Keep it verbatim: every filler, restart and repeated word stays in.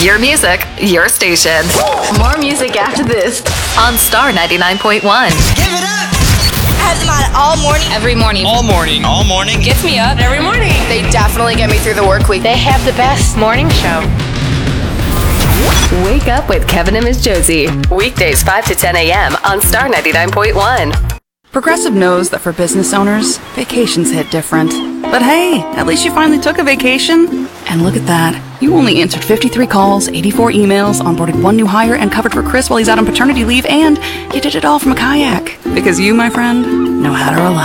Your music, your station. More music after this on Star ninety-nine point one. Give it up! I have them on all morning. Every morning. All morning. All morning. Gets me up every morning. They definitely get me through the work week. They have the best morning show. Wake up with Kevin and Miz Josie. Weekdays five to ten a.m. on Star ninety-nine point one. Progressive knows that for business owners, vacations hit different. But hey, at least you finally took a vacation. And look at that. You only answered fifty-three calls, eighty-four emails, onboarded one new hire, and covered for Chris while he's out on paternity leave, and you did it all from a kayak. Because you, my friend, know how to relax.